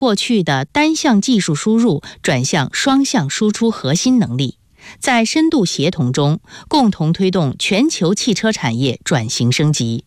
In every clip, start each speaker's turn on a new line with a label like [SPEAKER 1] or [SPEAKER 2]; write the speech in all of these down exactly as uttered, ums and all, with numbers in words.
[SPEAKER 1] 过去的单向技术输入转向双向输出核心能力，在深度协同中共同推动全球汽车产业转型升级。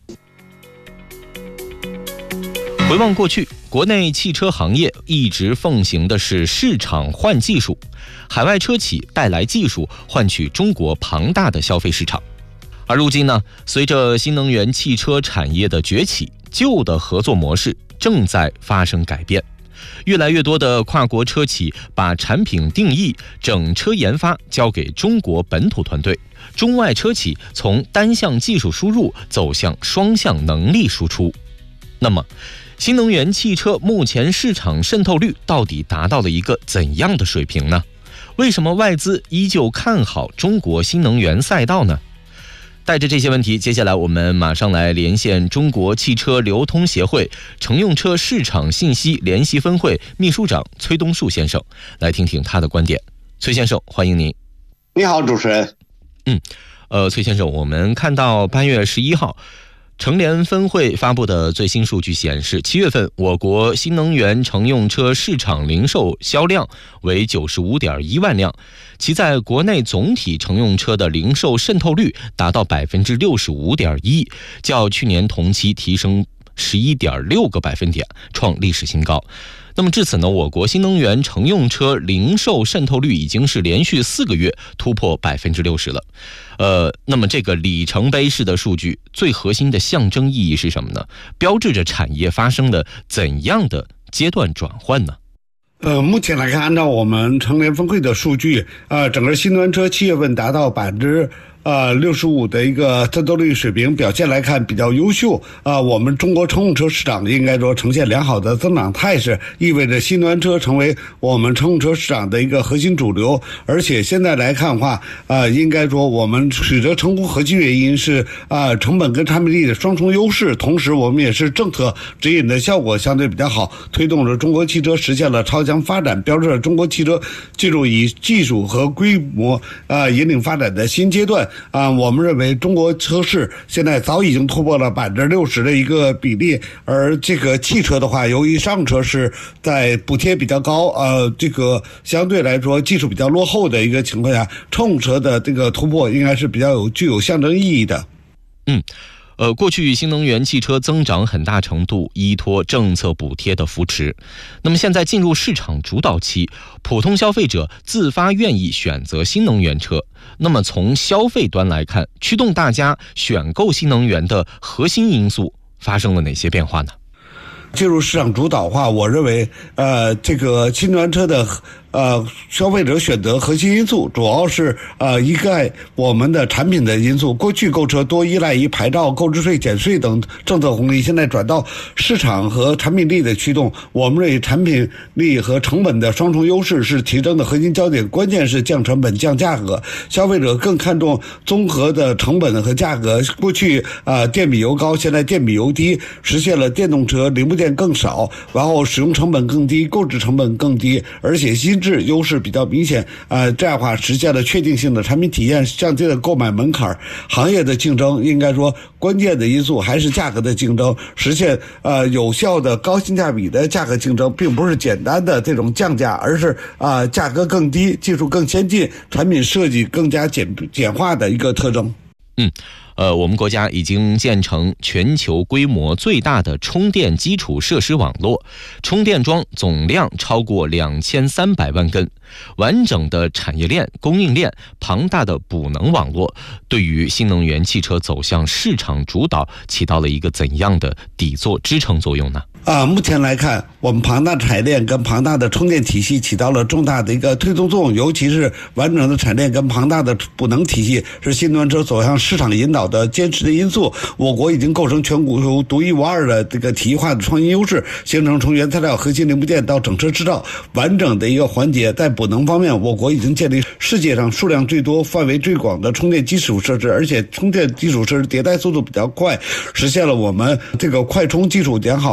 [SPEAKER 2] 回望过去，国内汽车行业一直奉行的是市场换技术，海外车企带来技术换取中国庞大的消费市场。而如今呢，随着新能源汽车产业的崛起，旧的合作模式正在发生改变。越来越多的跨国车企把产品定义、整车研发交给中国本土团队，中外车企从单向技术输入走向双向能力输出。那么，新能源汽车目前市场渗透率到底达到了一个怎样的水平呢？为什么外资依旧看好中国新能源赛道呢？带着这些问题，接下来我们马上来连线中国汽车流通协会乘用车市场信息联席分会秘书长崔东树先生，来听听他的观点。崔先生，欢迎您。
[SPEAKER 3] 你好，主持人。
[SPEAKER 2] 嗯，呃，崔先生，我们看到八月十一号。乘联分会发布的最新数据显示，七月份我国新能源乘用车市场零售销量为 九十五点一万辆，其在国内总体乘用车的零售渗透率达到 百分之六十五点一， 较去年同期提升 十一点六个百分点，创历史新高。那么至此呢，我国新能源乘用车零售渗透率已经是连续四个月突破 百分之六十 了。呃，那么这个里程碑式的数据最核心的象征意义是什么呢？标志着产业发生了怎样的阶段转换呢？
[SPEAKER 3] 呃，目前来看，按照我们乘联分会的数据，呃，整个新能源车七月份达到百分之呃六十五的一个渗透率水平，表现来看比较优秀。啊、呃，我们中国乘用车市场应该说呈现良好的增长态势，意味着新能源车成为我们乘用车市场的一个核心主流。而且现在来看的话，呃，应该说我们取得成功核心原因是啊、呃、成本跟产品力的双重优势，同时我们也是政策指引的效果相对比较好，推动着中国汽车实现了超强发展，标志着中国汽车进入以技术和规模啊、呃、引领发展的新阶段。啊、呃，我们认为中国车市现在早已经突破了百分之六十的一个比例，而这个汽车的话，由于商用车是在补贴比较高，呃，这个相对来说技术比较落后的一个情况下，乘用车的这个突破应该是比较有具有象征意义的。
[SPEAKER 2] 嗯。呃，过去新能源汽车增长很大程度依托政策补贴的扶持，那么现在进入市场主导期，普通消费者自发愿意选择新能源车。那么从消费端来看，驱动大家选购新能源的核心因素发生了哪些变化呢？
[SPEAKER 3] 进入市场主导化，我认为，呃，这个新能源车的呃消费者选择核心因素主要是呃依赖我们的产品的因素。过去购车多依赖于牌照、购置税、减税等政策红利，现在转到市场和产品力的驱动。我们认为产品力和成本的双重优势是提升的核心焦点，关键是降成本、降价格。消费者更看重综合的成本和价格。过去啊、呃、电比油高，现在电比油低，实现了电动车零部件更少，然后使用成本更低，购置成本更低，而且新质优势比较明显。呃，这样的话实现了确定性的产品体验，降低了购买门槛。行业的竞争应该说关键的因素还是价格的竞争，实现呃有效的高性价比的价格竞争，并不是简单的这种降价，而是啊、呃、价格更低、技术更先进、产品设计更加简简化的一个特征。
[SPEAKER 2] 嗯。呃，我们国家已经建成全球规模最大的充电基础设施网络，充电桩总量超过两千三百万根，完整的产业链、供应链、庞大的补能网络，对于新能源汽车走向市场主导起到了一个怎样的底座支撑作用呢？
[SPEAKER 3] 啊，目前来看，我们庞大的产业链跟庞大的充电体系起到了重大的一个推动作用，尤其是完整的产业链跟庞大的补能体系是新能源车走向市场引导的坚持的因素。我国已经构成全球独一无二的这个体系化的创新优势，形成从原材料、核心零部件到整车制造完整的一个环节。在补能方面，我国已经建立世界上数量最多、范围最广的充电基础设施，而且充电基础设施迭代速度比较快，实现了我们这个快充基础良好的发展。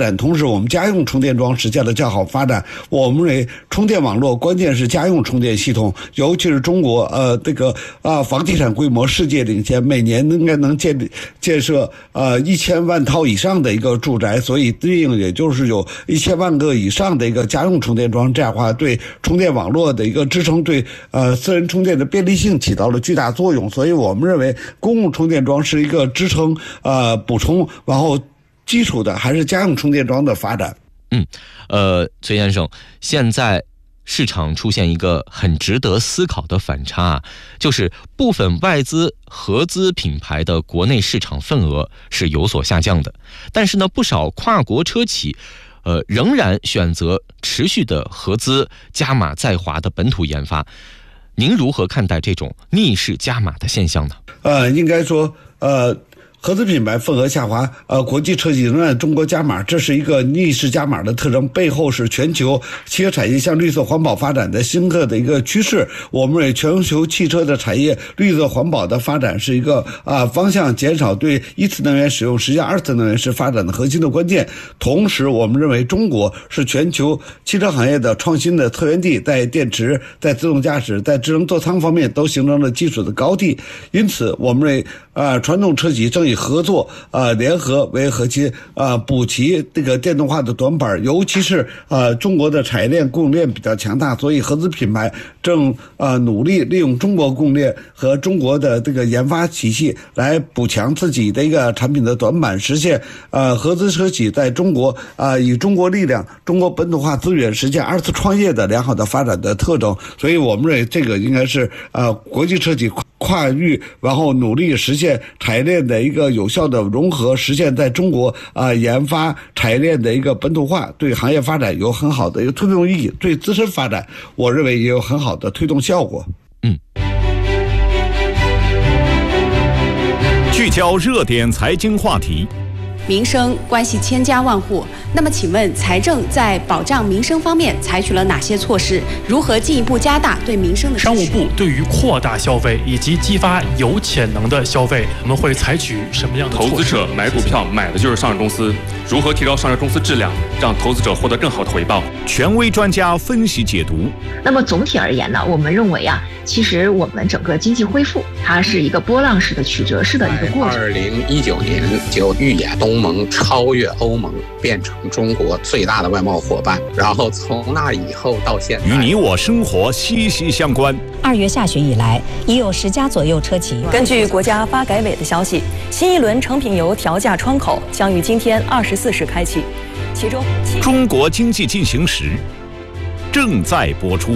[SPEAKER 3] 展，同时我们家用充电桩实现了较好发展。我们认为充电网络关键是家用充电系统，尤其是中国呃这个啊、呃、房地产规模世界领先，每年应该能建建设呃一千万套以上的一个住宅，所以对应也就是有一千万个以上的一个家用充电桩，这样的话对充电网络的一个支撑，对呃私人充电的便利性起到了巨大作用。所以我们认为公共充电桩是一个支撑呃补充然后基础的还是家用充电桩的发展。
[SPEAKER 2] 嗯，呃，崔先生，现在市场出现一个很值得思考的反差，就是部分外资合资品牌的国内市场份额是有所下降的，但是呢，不少跨国车企呃，仍然选择持续的合资加码在华的本土研发。您如何看待这种逆势加码的现象呢？
[SPEAKER 3] 呃，应该说，呃。合资品牌份额下滑，呃，国际车企仍然中国加码，这是一个逆势加码的特征，背后是全球汽车产业向绿色环保发展的新刻的一个趋势。我们认为全球汽车的产业绿色环保的发展是一个啊、呃、方向，减少对一次能源使用，实现二次能源是发展的核心的关键。同时，我们认为中国是全球汽车行业的创新的策源地，在电池、在自动驾驶、在智能座舱方面都形成了技术的高地。因此，我们认为啊、呃、传统车企正以合作呃联合为核心，呃补齐这个电动化的短板，尤其是呃中国的产业链供应链比较强大，所以合资品牌正呃努力利用中国供应链和中国的这个研发体系来补强自己的一个产品的短板，实现呃合资车企在中国啊、呃、以中国力量、中国本土化资源实现二次创业的良好的发展的特征。所以我们认为这个应该是呃国际车企跨域，然后努力实现产业链的一个有效的融合，实现在中国啊、呃、研发产业链的一个本土化，对行业发展有很好的一个推动意义，对自身发展我认为也有很好的推动效果。
[SPEAKER 2] 嗯，
[SPEAKER 4] 聚焦热点财经话题。
[SPEAKER 5] 民生关系千家万户，那么请问财政在保障民生方面采取了哪些措施？如何进一步加大对民生的支持？
[SPEAKER 6] 商务部对于扩大消费以及激发有潜能的消费，我们会采取什么样的措施？
[SPEAKER 7] 投资者买股票买的就是上市公司，如何提高上市公司质量，让投资者获得更好的回报？
[SPEAKER 4] 权威专家分析解读。
[SPEAKER 8] 那么总体而言呢，我们认为啊，其实我们整个经济恢复，它是一个波浪式的曲折式的一个过程。
[SPEAKER 9] 二零一九年就预演东盟超越欧盟，变成中国最大的外贸伙伴，然后从那以后到现在，
[SPEAKER 4] 与你我生活息息相关。
[SPEAKER 10] 二月下旬以来，已有十家左右车企。
[SPEAKER 11] 根据国家发改委的消息，新一轮成品油调价窗口将于今天二十四时开启，其中
[SPEAKER 4] 《中国经济进行时》正在播出。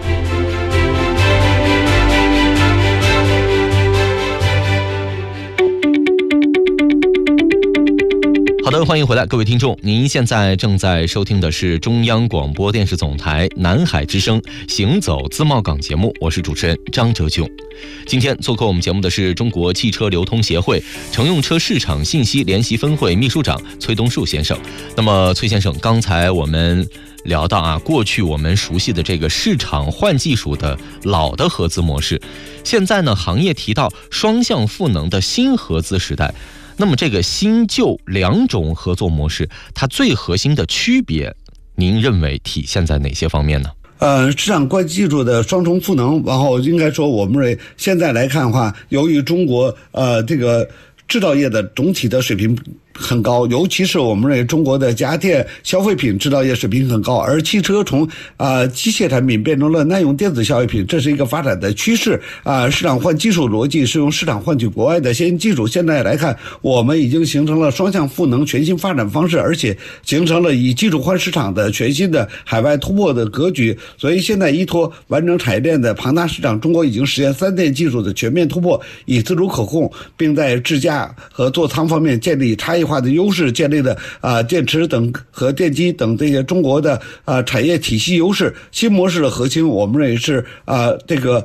[SPEAKER 2] 好的，欢迎回来，各位听众，您现在正在收听的是中央广播电视总台南海之声行走自贸港节目，我是主持人张哲炯。今天做客我们节目的是中国汽车流通协会乘用车市场信息联席分会秘书长崔东树先生。那么崔先生，刚才我们聊到啊，过去我们熟悉的这个市场换技术的老的合资模式，现在呢，行业提到双向赋能的新合资时代。那么这个新旧两种合作模式，它最核心的区别，您认为体现在哪些方面呢？
[SPEAKER 3] 呃，市场关系技术的双重赋能，然后应该说，我们认为现在来看的话，由于中国呃这个制造业的总体的水平很高，尤其是我们认为中国的家电消费品制造业水平很高，而汽车从啊、呃、机械产品变成了耐用电子消费品，这是一个发展的趋势啊、呃。市场换技术逻辑是用市场换取国外的先进技术。现在来看，我们已经形成了双向赋能全新发展方式，而且形成了以技术换市场的全新的海外突破的格局。所以现在依托完整产业链的庞大市场，中国已经实现三电技术的全面突破，以自主可控，并在智驾和座舱方面建立差异化的优势，建立了啊、呃、电池等和电机等这些中国的啊、呃、产业体系优势。新模式的核心，我们认为是啊、呃、这个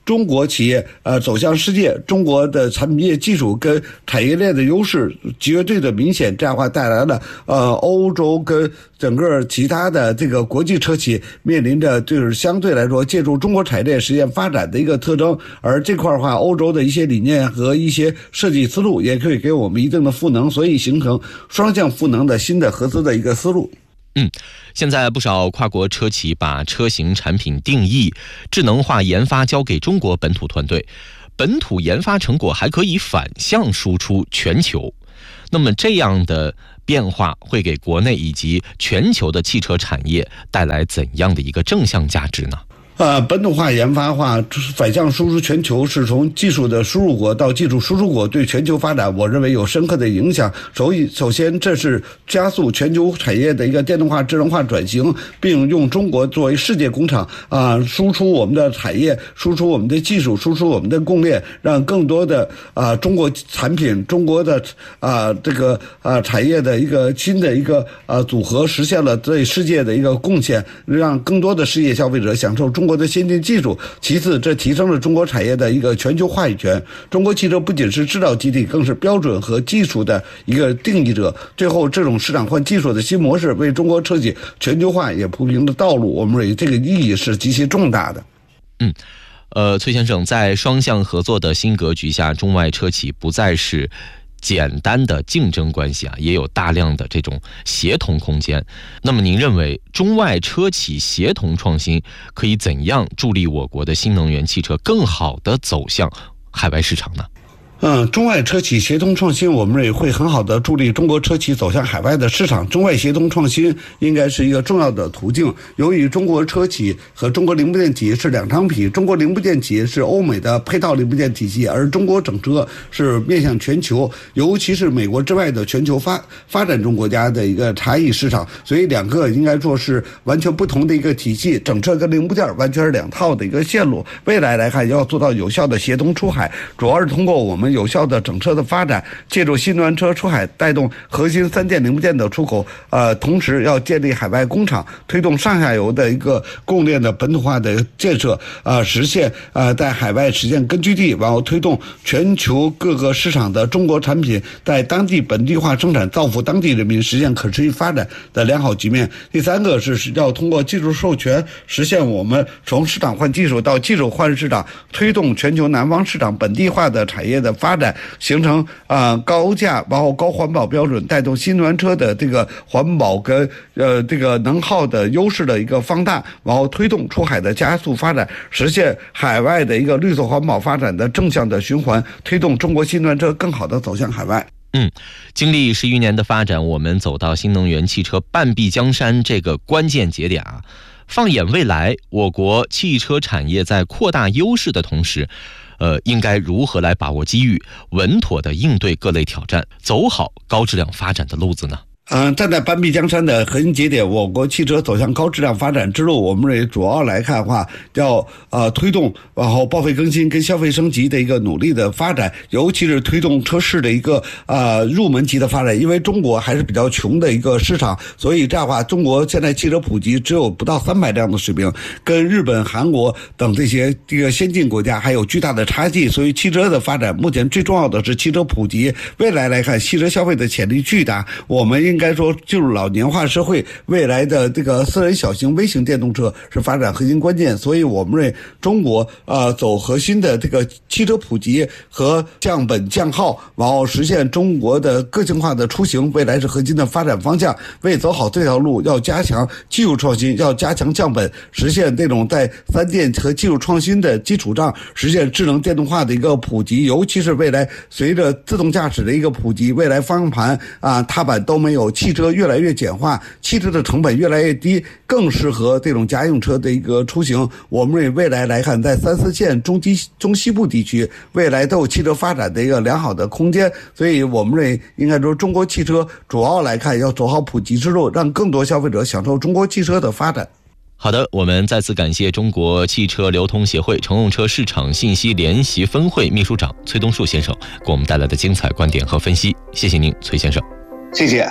[SPEAKER 3] 中国企业呃走向世界，中国的产品业技术跟产业链的优势绝对的明显，这样的话带来了呃欧洲跟整个其他的这个国际车企面临着就是相对来说借助中国产业链实现发展的一个特征，而这块的话，欧洲的一些理念和一些设计思路也可以给我们一定的赋能，所以形成双向赋能的新的合资的一个思路。
[SPEAKER 2] 嗯，现在不少跨国车企把车型产品定义、智能化研发交给中国本土团队，本土研发成果还可以反向输出全球。那么这样的变化会给国内以及全球的汽车产业带来怎样的一个正向价值呢？
[SPEAKER 3] 呃，本土化研发化反向输出全球，是从技术的输入国到技术输出国，对全球发展我认为有深刻的影响。首首先，这是加速全球产业的一个电动化、智能化转型，并用中国作为世界工厂啊、呃，输出我们的产业，输出我们的技术，输出我们的供应链，让更多的啊、呃、中国产品、中国的啊、呃、这个啊、呃、产业的一个新的一个啊、呃、组合，实现了对世界的一个贡献，让更多的世界消费者享受中国的先进技术。其次，这提升了中国产业的一个全球话语权。中国汽车不仅是制造基地，更是标准和技术的一个定义者。最后，这种市场换技术的新模式，为中国车企全球化也铺平了道路。我们认为这个意义是极其重大的。
[SPEAKER 2] 嗯，呃，崔先生，在双向合作的新格局下，中外车企不再是简单的竞争关系啊，也有大量的这种协同空间。那么您认为中外车企协同创新可以怎样助力我国的新能源汽车更好地走向海外市场呢？
[SPEAKER 3] 嗯，中外车企协同创新，我们也会很好的助力中国车企走向海外的市场。中外协同创新应该是一个重要的途径。由于中国车企和中国零部件企业是两张皮，中国零部件企业是欧美的配套零部件体系，而中国整车是面向全球，尤其是美国之外的全球发发展中国家的一个差异市场。所以两个应该说是完全不同的一个体系，整车跟零部件完全是两套的一个线路。未来来看，要做到有效的协同出海，主要是通过我们有效的整车的发展，借助新能源车出海，带动核心三件零部件的出口。呃，同时要建立海外工厂，推动上下游的一个供应链的本土化的建设，呃，实现呃在海外实现根据地，然后推动全球各个市场的中国产品在当地本地化生产，造福当地人民，实现可持续发展的良好局面。第三个是要通过技术授权，实现我们从市场换技术到技术换市场，推动全球南方市场本地化的产业的发展，形成啊、呃、高价然后高环保标准，带动新能源车的这个环保跟呃这个能耗的优势的一个放大，然后推动出海的加速发展，实现海外的一个绿色环保发展的正向的循环，推动中国新能源车更好的走向海外。
[SPEAKER 2] 嗯，经历十余年的发展，我们走到新能源汽车半壁江山这个关键节点啊。放眼未来，我国汽车产业在扩大优势的同时，呃，应该如何来把握机遇，稳妥地应对各类挑战，走好高质量发展的路子呢？
[SPEAKER 3] 嗯，站在半壁江山的核心节点，我国汽车走向高质量发展之路，我们认为主要来看的话，要呃推动然后报废更新跟消费升级的一个努力的发展，尤其是推动车市的一个呃入门级的发展。因为中国还是比较穷的一个市场，所以这样的话，中国现在汽车普及只有不到三百辆的水平，跟日本、韩国等这些这个先进国家还有巨大的差距。所以汽车的发展目前最重要的是汽车普及。未来来看，汽车消费的潜力巨大，我们应该应该说进入老年化社会，未来的这个私人小型微型电动车是发展核心关键。所以我们认为中国呃走核心的这个汽车普及和降本降耗，然后实现中国的个性化的出行，未来是核心的发展方向。为走好这条路，要加强技术创新，要加强降本，实现这种在三电和技术创新的基础上，实现智能电动化的一个普及。尤其是未来随着自动驾驶的一个普及，未来方向盘啊、踏板都没有，汽车越来越简化，汽车的成本越来越低，更适合这种家用车的一个出行。我们认为未来来看，在三四线中基中西部地区，未来都有汽车发展的一个良好的空间。所以我们认为应该说，中国汽车主要来看要走好普及之路，让更多消费者享受中国汽车的发展。
[SPEAKER 2] 好的，我们再次感谢中国汽车流通协会乘用车市场信息联席分会秘书长崔东树先生给我们带来的精彩观点和分析。谢谢您，崔先生。
[SPEAKER 3] 谢谢。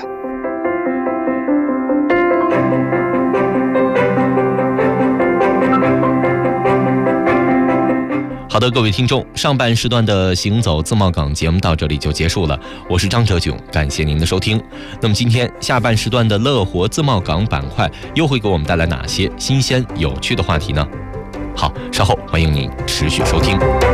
[SPEAKER 2] 好的，各位听众，上半时段的行走自贸港节目到这里就结束了，我是张哲炯，感谢您的收听。那么今天下半时段的乐活自贸港板块又会给我们带来哪些新鲜有趣的话题呢？好，稍后欢迎您持续收听。